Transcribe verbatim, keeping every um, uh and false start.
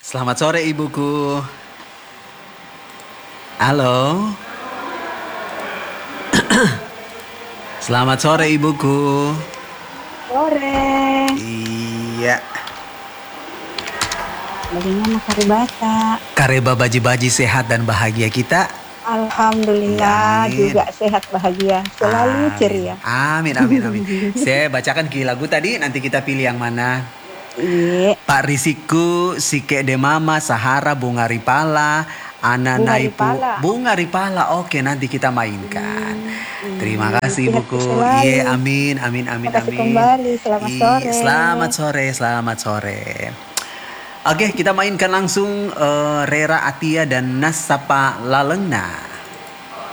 Selamat sore ibuku. Halo. Selamat sore ibuku. Sore. Iya. Bagaimana Karibata? Kareba baji-baji sehat dan bahagia kita. Alhamdulillah Iya, juga sehat bahagia, selalu amin. ceria. Amin, amin, amin. Saya bacakan ki lagu tadi, nanti kita pilih yang mana. Iya. Pak Risiku, Sike de Mama, Sahara, Bunga Ripala, Ana Bunga Naipu, Ripala. Bunga Ripala. Oke, nanti kita mainkan. Hmm, Terima iya. kasih Sehat ibuku. selalu. Iya, amin, amin, amin, Makasih amin. kembali. Selamat Iya, sore. selamat sore, selamat sore. Oke, kita mainkan langsung uh, Rera Atia dan Nasapa Lalengna.